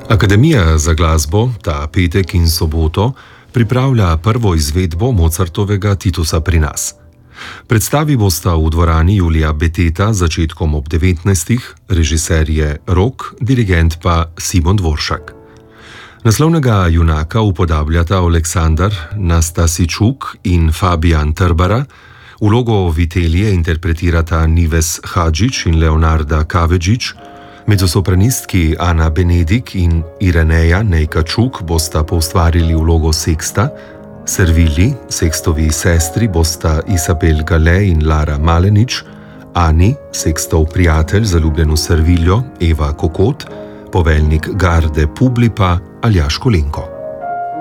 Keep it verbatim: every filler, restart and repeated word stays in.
Akademija za glasbo ta petek in soboto pripravlja prvo izvedbo Mozartovega Titusa pri nas. Predstavi bosta v dvorani Julija Beteta začetkom ob devetnajstih, režiser je Rok, dirigent pa Simon Dvoršak. Naslovnega junaka upodabljata Aleksandar Nastasičuk in Fabijan Trbara, vlogo Vitelije interpretirata Nives Hadžić in Leonarda Kavedžić, mezzosopranistki Ana Benedik in Iraneja Nejkačuk bosta poustvarili vlogo Seksta, Servilji, Sekstovi sestri bosta Isabel Gale in Lara Malenič, Ani, Sekstov prijatelj, zaljubljen v Serviljo, Eva Kokot, poveljnik garde Publi pa Aljaž Kolenko.